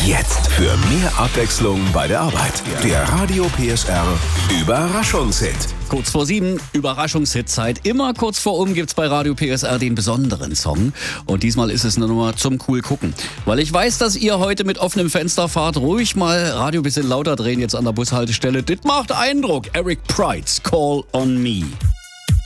Jetzt für mehr Abwechslung bei der Arbeit. Der Radio PSR Überraschungshit. Kurz vor 7, Überraschungshit-Zeit. Immer kurz vor gibt's bei Radio PSR den besonderen Song. Und diesmal ist es eine Nummer zum cool gucken. Weil ich weiß, dass ihr heute mit offenem Fenster fahrt. Ruhig mal Radio ein bisschen lauter drehen jetzt an der Bushaltestelle. Das macht Eindruck. Eric Prydz, Call on Me.